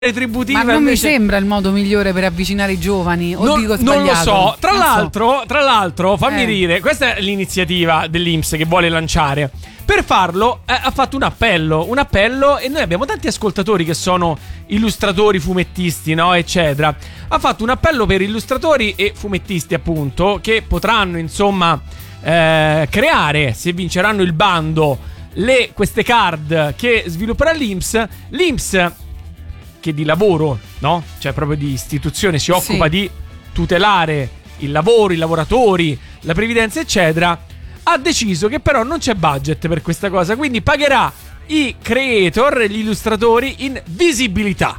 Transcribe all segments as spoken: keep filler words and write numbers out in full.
retributiva. Ma non invece... mi sembra il modo migliore per avvicinare i giovani. O non, dico non lo so. Tra non l'altro, so. tra l'altro, fammi eh. dire, questa è l'iniziativa dell'I N P S che vuole lanciare. Per farlo eh, ha fatto un appello, un appello e noi abbiamo tanti ascoltatori che sono illustratori, fumettisti, no, eccetera. Ha fatto un appello per illustratori e fumettisti, appunto, che potranno, insomma, eh, creare, se vinceranno il bando, le, queste card che svilupperà l'I N P S. L'I N P S, che di lavoro, no? Cioè proprio di istituzione, si occupa sì. di tutelare il lavoro, i lavoratori, la previdenza, eccetera, ha deciso che però non c'è budget per questa cosa, quindi pagherà i creator, gli illustratori, in visibilità.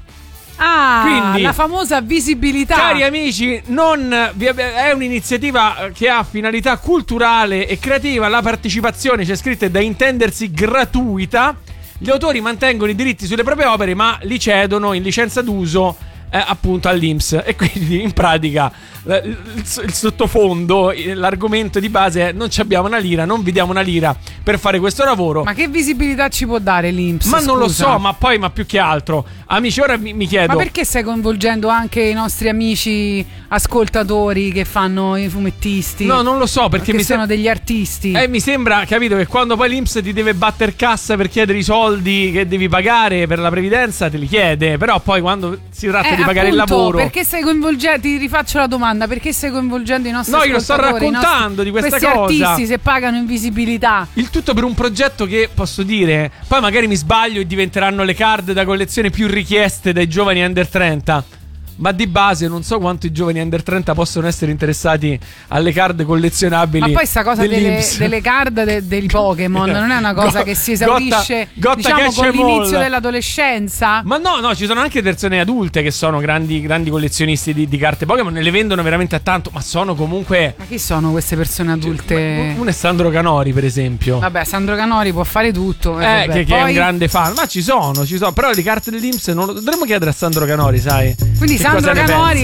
Ah, quindi, la famosa visibilità. Cari amici, non è un'iniziativa che ha finalità culturale e creativa. La partecipazione, c'è scritto, è da intendersi gratuita. Gli autori mantengono i diritti sulle proprie opere, ma li cedono in licenza d'uso eh, appunto all'I N P S. E quindi in pratica il, il sottofondo, l'argomento di base è: non ci abbiamo una lira, non vi diamo una lira per fare questo lavoro. Ma che visibilità ci può dare l'I N P S? Ma non scusa? lo so, ma poi, ma più che altro, amici, ora mi, mi chiedo: ma perché stai coinvolgendo anche i nostri amici ascoltatori che fanno i fumettisti? No, non lo so, perché mi sono sem- degli artisti. Eh, mi sembra, capito, che quando poi l'I N P S ti deve batter cassa per chiedere i soldi che devi pagare per la previdenza, te li chiede. Però poi quando si tratta eh, di pagare appunto, il lavoro, perché stai coinvolgendo? Ti rifaccio la domanda: perché stai coinvolgendo i nostri no, ascoltatori? No, io lo sto raccontando nostri, di questa questi cosa. Questi artisti, se pagano in visibilità. Il tutto per un progetto che, posso dire, poi magari mi sbaglio e diventeranno le card da collezione più richieste dai giovani under trenta. Ma di base non so quanto i giovani under trenta possono essere interessati alle card collezionabili. Ma poi sta cosa delle, delle card de, dei Pokémon non è una cosa Go, che si esaurisce gotta, gotta diciamo con l'inizio all. dell'adolescenza? Ma no, no, ci sono anche persone adulte che sono grandi, grandi collezionisti di, di carte Pokémon e le vendono veramente a tanto. Ma sono comunque... Ma chi sono queste persone adulte? Uno è Sandro Canori, per esempio. Vabbè, Sandro Canori può fare tutto. Eh, vabbè, che, poi... che è un grande fan. Ma ci sono, ci sono. Però le carte dell'I N P S non lo dovremmo chiedere a Sandro Canori, sai? Quindi che Sandro Canori